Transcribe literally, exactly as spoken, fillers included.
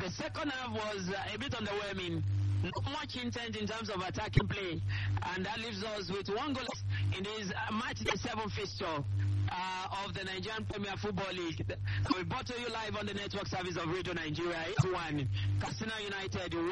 The second half was uh, a bit underwhelming. Not much intent in terms of attacking play. And that leaves us with one goal in this uh, match day seven fixture uh, of the Nigerian Premier Football League. We brought to you live on the network service of Radio Nigeria. one Katsina United